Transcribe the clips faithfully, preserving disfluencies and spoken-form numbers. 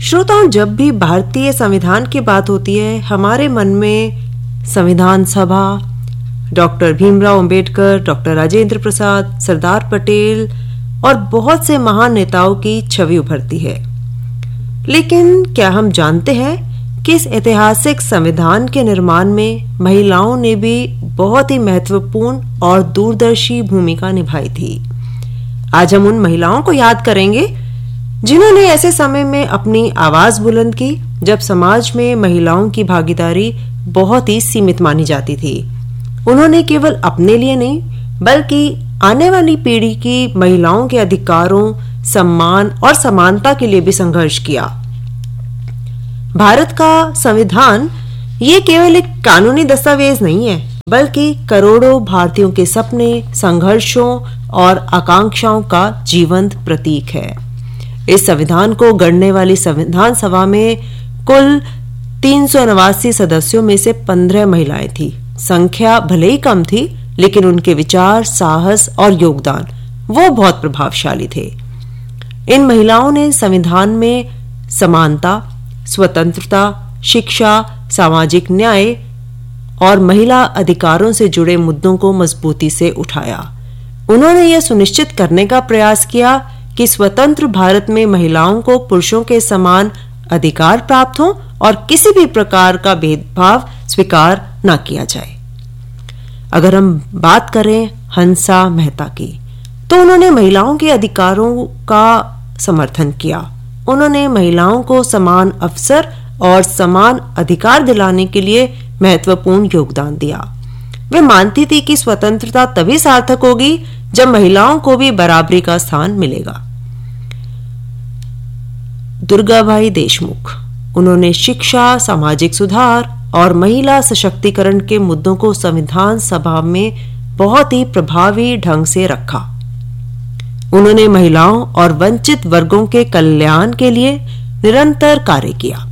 श्रोताओं, जब भी भारतीय संविधान की बात होती है, हमारे मन में संविधान सभा, डॉक्टर भीमराव अंबेडकर, डॉक्टर राजेंद्र प्रसाद, सरदार पटेल और बहुत से महान नेताओं की छवि उभरती है। लेकिन क्या हम जानते हैं कि इस ऐतिहासिक संविधान के निर्माण में महिलाओं ने भी बहुत ही महत्वपूर्ण और दूरदर्शी भूमिका निभाई थी। आज हम उन महिलाओं को याद करेंगे जिन्होंने ऐसे समय में अपनी आवाज बुलंद की जब समाज में महिलाओं की भागीदारी बहुत ही सीमित मानी जाती थी। उन्होंने केवल अपने लिए नहीं बल्कि आने वाली पीढ़ी की महिलाओं के अधिकारों, सम्मान और समानता के लिए भी संघर्ष किया। भारत का संविधान ये केवल एक कानूनी दस्तावेज नहीं है, बल्कि करोड़ों भारतीयों के सपने, संघर्षों और आकांक्षाओं का जीवंत प्रतीक है। इस संविधान को गढ़ने वाली संविधान सभा में कुल तीन सौ नवासी सदस्यों में से पंद्रह महिलाएं थी। संख्या भले ही कम थी, लेकिन उनके विचार, साहस और योगदान वो बहुत प्रभावशाली थे। इन महिलाओं ने संविधान में समानता, स्वतंत्रता, शिक्षा, सामाजिक न्याय और महिला अधिकारों से जुड़े मुद्दों को मजबूती से उठाया। उन्होंने यह सुनिश्चित करने का प्रयास किया कि स्वतंत्र भारत में महिलाओं को पुरुषों के समान अधिकार प्राप्त हो और किसी भी प्रकार का भेदभाव स्वीकार न किया जाए। अगर हम बात करें हंसा मेहता की, तो उन्होंने महिलाओं के अधिकारों का समर्थन किया। उन्होंने महिलाओं को समान अवसर और समान अधिकार दिलाने के लिए महत्वपूर्ण योगदान दिया। वे मानती थी कि स्वतंत्रता तभी सार्थक होगी जब महिलाओं को भी बराबरी का स्थान मिलेगा। दुर्गाबाई देशमुख, उन्होंने शिक्षा, सामाजिक सुधार और महिला सशक्तिकरण के मुद्दों को संविधान सभा में बहुत ही प्रभावी ढंग से रखा। उन्होंने महिलाओं और वंचित वर्गों के कल्याण के लिए निरंतर कार्य किया।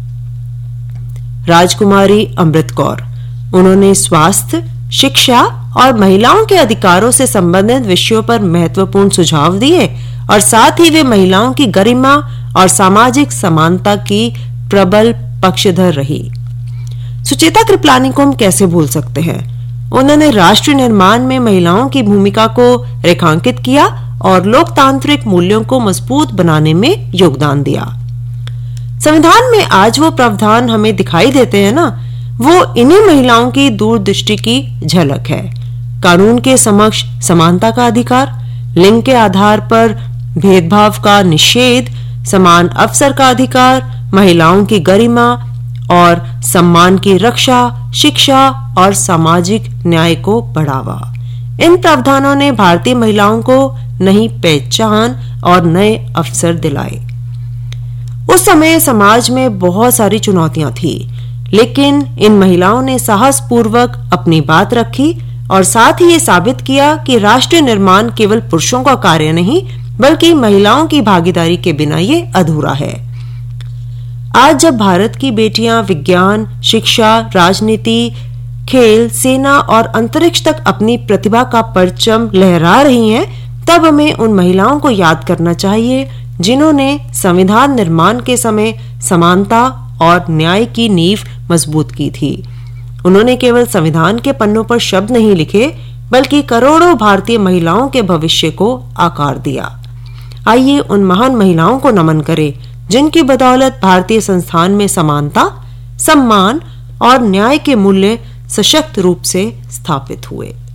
राजकुमारी अमृत कौर, उन्होंने स्वास्थ्य, शिक्षा और महिलाओं के अधिकारों से संबंधित विषयों पर महत्वपूर्ण सुझाव दिए और साथ ही वे महिलाओं की गरिमा और सामाजिक समानता की प्रबल पक्षधर रही। सुचेता कृपलानी को हम कैसे भूल सकते हैं। उन्होंने राष्ट्र निर्माण में महिलाओं की भूमिका को रेखांकित किया और लोकतांत्रिक मूल्यों को मजबूत बनाने में योगदान दिया। संविधान में आज वो प्रावधान हमें दिखाई देते हैं ना, वो इन्हीं महिलाओं की दूरदृष्टि की झलक है। कानून के समक्ष समानता का अधिकार, लिंग के आधार पर भेदभाव का निषेध, समान अवसर का अधिकार, महिलाओं की गरिमा और सम्मान की रक्षा, शिक्षा और सामाजिक न्याय को बढ़ावा। इन प्रावधानों ने भारतीय महिलाओं को नई पहचान और नए अवसर दिलाए। उस समय समाज में बहुत सारी चुनौतियां थी, लेकिन इन महिलाओं ने साहस पूर्वक अपनी बात रखी और साथ ही ये साबित किया कि राष्ट्र निर्माण केवल पुरुषों का कार्य नहीं, बल्कि महिलाओं की भागीदारी के बिना ये अधूरा है। आज जब भारत की बेटियां विज्ञान, शिक्षा, राजनीति, खेल, सेना और अंतरिक्ष तक अपनी प्रतिभा का परचम लहरा रही हैं, तब हमें उन महिलाओं को याद करना चाहिए जिन्होंने संविधान निर्माण के समय समानता और न्याय की नींव मजबूत की थी। उन्होंने केवल संविधान के पन्नों पर शब्द नहीं लिखे, बल्कि करोड़ों भारतीय महिलाओं के भविष्य को आकार दिया। आइए उन महान महिलाओं को नमन करें जिनकी बदौलत भारतीय संस्थान में समानता, सम्मान और न्याय के मूल्य सशक्त रूप से स्थापित हुए।